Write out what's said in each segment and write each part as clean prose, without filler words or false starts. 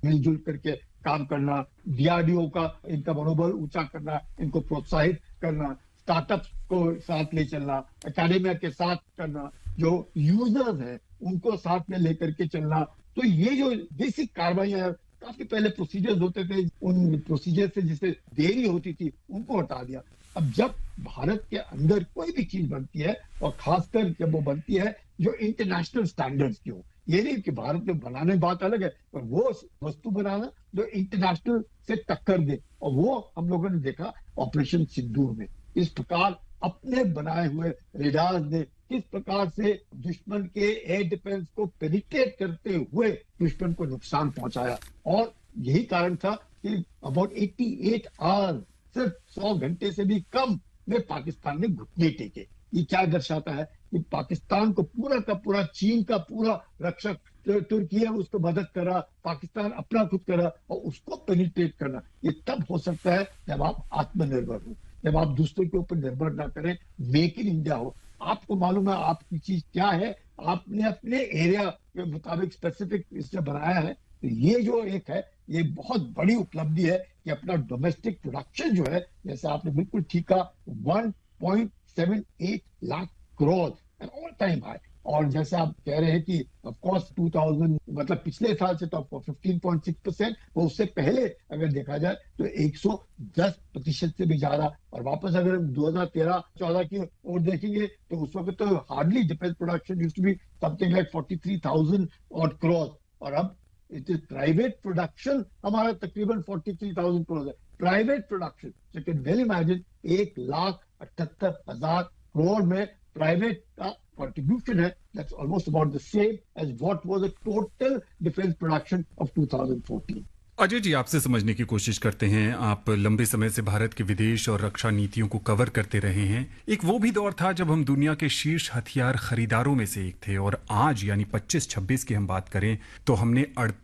मिलजुल करके काम करना, डीआरडीओ का इनका मनोबल ऊंचा करना, इनको प्रोत्साहित करना, स्टार्टअप्स को साथ ले चलना, एकेडमिया के साथ करना, जो यूजर्स हैं उनको साथ में लेकर के चलना। तो ये जो बेसिक कार्रवाइयां, काफी पहले प्रोसीजर्स होते थे, उन प्रोसीजर से जिससे देरी होती थी उनको हटा दिया। अब जब भारत के अंदर कोई भी चीज बनती है, और खासकर जब वो बनती है जो इंटरनेशनल स्टैंडर्ड्स की हो, ये नहीं कि भारत में बनाने की बात अलग है, पर वो वस्तु बनाना जो इंटरनेशनल से टक्कर दे, और वो हम लोगों ने देखा ऑपरेशन सिंदूर में। इस प्रकार अपने बनाए हुए रेडार ने किस प्रकार से दुश्मन के एयर डिफेंस को पेनिट्रेट करते हुए दुश्मन को नुकसान पहुंचाया। और यही कारण था कि अबाउट 88 आवर्स, सिर्फ 100 घंटे से भी कम में पाकिस्तान ने घुटने टेके। ये क्या दर्शाता है कि पाकिस्तान को पूरा का पूरा, चीन का पूरा रक्षक तुर्की है उसको मदद करा, पाकिस्तान अपना खुद करा, और उसको पेनिट्रेट करना ये तब हो सकता है जब आप आत्मनिर्भर हो, जब आप दूसरों के ऊपर निर्भर ना करें, मेक इन इंडिया हो। आपको मालूम है आपकी चीज क्या है, आपने अपने एरिया के मुताबिक स्पेसिफिक इससे बनाया है। तो ये जो एक है, ये बहुत बड़ी उपलब्धि है कि अपना डोमेस्टिक प्रोडक्शन जो है, जैसे आपने बिल्कुल ठीक कहा, 1.78 lakh crore, N all time high. और जैसे आप कह रहे हैं कि ऑफ कोर्स 2000 मतलब पिछले साल से तो 15.6%, वो उससे पहले अगर देखा जाए तो 110% से भी ज्यादा। और वापस अगर 2013-14 की ओर देखेंगे तो उस वक्त तो hardly defence production used to be something like 43,000 और करोड़, और अब इट इज प्राइवेट प्रोडक्शन हमारा तकरीबन 43,000 करोड़ है, private production. So can well imagine 1,78,000 crore में प्राइवेट का contribution है, that's almost about the same as what was the total defense production of 2014. Ajay ji, आपसे समझने की कोशिश करते हैं। आप लंबे समय से भारत के विदेश और रक्षा नीतियों को कवर करते रहे हैं। एक वो भी दौर था जब हम दुनिया के शीर्ष हथियार खरीदारों में से एक थे, और आज यानी 25-26 की हम बात करें तो हमने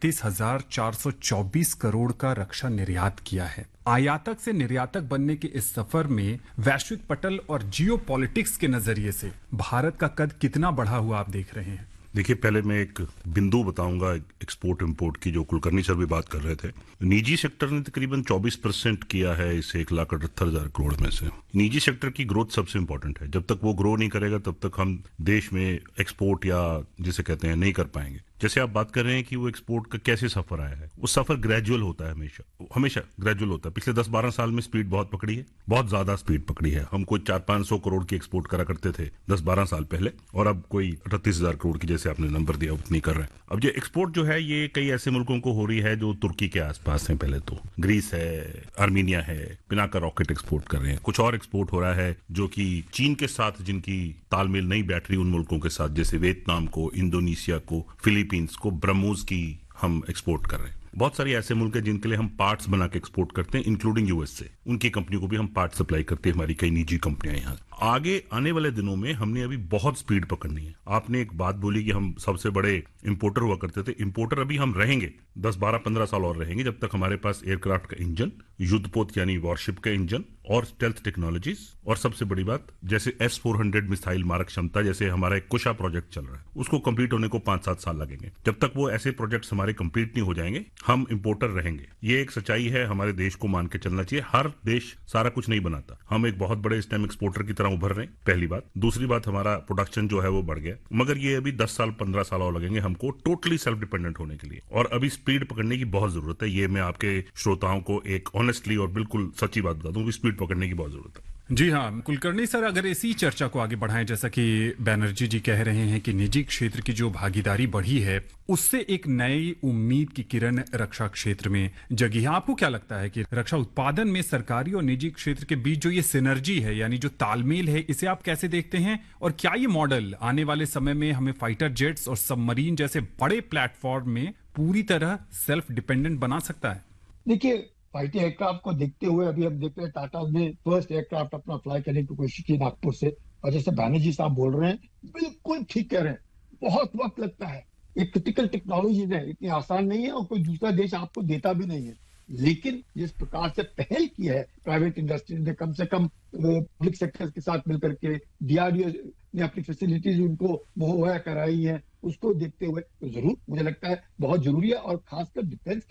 38,424 करोड़ का रक्षा निर्यात किया है। आयातक से निर्यातक बनने के इस सफर में वैश्विक पटल और जियो पॉलिटिक्स के नजरिए से भारत का कद कितना बढ़ा हुआ आप देख रहे हैं? देखिए, पहले मैं एक बिंदु बताऊंगा एक्सपोर्ट इंपोर्ट की, जो कुलकर्णी सर भी बात कर रहे थे। निजी सेक्टर ने तकरीबन 24% किया है इस 1,78,000 करोड़ में से। निजी सेक्टर की ग्रोथ सबसे इंपॉर्टेंट है। जब तक वो ग्रो नहीं करेगा तब तक हम देश में एक्सपोर्ट या जिसे कहते हैं नहीं कर पाएंगे। जैसे आप बात कर रहे हैं कि वो एक्सपोर्ट का कैसे सफर आया है, वो सफर ग्रेजुअल होता है, हमेशा ग्रेजुअल होता है। पिछले 10-12 साल में स्पीड बहुत पकड़ी है, बहुत ज्यादा स्पीड पकड़ी है। हम कोई 400-500 करोड़ की एक्सपोर्ट करा करते थे 10-12 साल पहले, और अब कोई 38,000 करोड़ की, जैसे आपने नंबर दिया, उतनी कर रहे हैं। अब ये एक्सपोर्ट जो है ये कई ऐसे मुल्कों को हो रही है जो तुर्की के आसपास हैं। पहले तो ग्रीस है, आर्मीनिया है, पिनाका रॉकेट एक्सपोर्ट कर रहे हैं। कुछ और एक्सपोर्ट हो रहा है जो कि चीन के साथ जिनकी तालमेल नहीं बैठ रही, उन मुल्कों के साथ, जैसे वियतनाम को, इंडोनेशिया को, फिलीपींस को, ब्रह्मोस की हम एक्सपोर्ट कर रहे हैं। बहुत सारे ऐसे मुल्क हैं जिनके लिए हम पार्ट्स बना के एक्सपोर्ट करते हैं, इंक्लूडिंग यूएस से। उनकी कंपनियों को भी हम पार्ट सप्लाई करते हैं, हमारी कई निजी कंपनियां यहाँ। आगे आने वाले दिनों में हमने अभी बहुत स्पीड पकड़नी है। आपने एक बात बोली कि हम सबसे बड़े इंपोर्टर हुआ करते थे। इंपोर्टर अभी हम रहेंगे 10, 12, 15 साल और रहेंगे, जब तक हमारे पास एयरक्राफ्ट का इंजन, युद्धपोत यानी वॉरशिप का इंजन, और स्टेल्थ टेक्नोलॉजीज, और सबसे बड़ी बात जैसे S-400 मिसाइल मारक क्षमता, जैसे हमारा एक कुशा प्रोजेक्ट चल रहा है, उसको कंप्लीट होने को 5-7 साल लगेंगे। जब तक वो ऐसे प्रोजेक्ट्स हमारे कंप्लीट नहीं हो जाएंगे, हम इंपोर्टर रहेंगे। ये एक सच्चाई है, हमारे देश को मान के चलना चाहिए। हर देश सारा कुछ नहीं बनाता। हम एक बहुत बड़े इस टाइम एक्सपोर्टर की तरह उभर रहे हैं, पहली बात। दूसरी बात, हमारा प्रोडक्शन जो है वो बढ़ गया, मगर ये अभी 10 साल 15 साल और लगेंगे हमको टोटली सेल्फ डिपेंडेंट होने के लिए। और अभी स्पीड पकड़ने की बहुत जरूरत है। ये मैं आपके श्रोताओं को एक ऑनेस्टली और बिल्कुल सच्ची बात बता दूं, स्पीड पकड़ने की बहुत जरूरत है। जी हाँ कुलकर्णी सर, अगर इसी चर्चा को आगे बढ़ाएं, जैसा कि बैनर्जी जी कह रहे हैं कि निजी क्षेत्र की जो भागीदारी बढ़ी है उससे एक नई उम्मीद की किरण रक्षा क्षेत्र में जगी है। आपको क्या लगता है कि रक्षा उत्पादन में सरकारी और निजी क्षेत्र के बीच जो ये सिनर्जी है, यानी जो तालमेल है, इसे आप कैसे देखते हैं? और क्या ये मॉडल आने वाले समय में हमें फाइटर जेट्स और सबमरीन जैसे बड़े प्लेटफॉर्म में पूरी तरह सेल्फ डिपेंडेंट बना सकता है? देखिए, फाइटर एयरक्राफ्ट को देखते हुए अभी हम देख रहे हैं टाटा ने फर्स्ट एयरक्राफ्ट अपना फ्लाई करने की कोशिश की नागपुर से। और जैसे बैनर्जी साहब बोल रहे हैं, बिल्कुल ठीक कह रहे हैं, बहुत वक्त लगता है। ये क्रिटिकल टेक्नोलॉजीज है, इतनी आसान नहीं है, और कोई दूसरा देश आपको देता भी नहीं है। लेकिन जिस प्रकार से पहल की है प्राइवेट इंडस्ट्री ने, कम से कम पब्लिक सेक्टर के साथ मिलकर के, डीआरडीओ ने अपनी फैसिलिटीज उनको मुहैया कराई है, उसको देखते हुए तो जरूर मुझे लगता है बहुत जरूरी है। और खासकर डिफेंस